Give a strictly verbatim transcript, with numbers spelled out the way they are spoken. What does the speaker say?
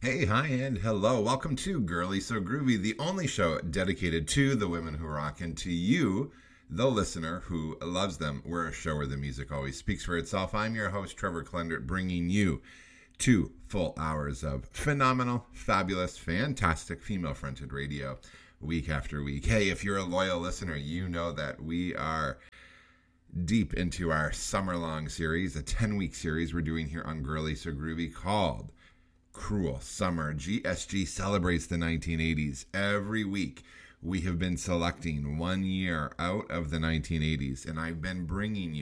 Hey, hi, and hello. Welcome to Girly So Groovy, the only show dedicated to the women who rock and to you, the listener who loves them. We're a show where the music always speaks for itself. I'm your host, Trevor Klendert, bringing you two full hours of phenomenal, fabulous, fantastic female-fronted radio week after week. Hey, if you're a loyal listener, you know that we are deep into our summer-long series, a ten-week series we're doing here on Girly So Groovy called Cruel Summer. G S G celebrates the nineteen eighties. Every week we have been selecting one year out of the nineteen eighties, and I've been bringing you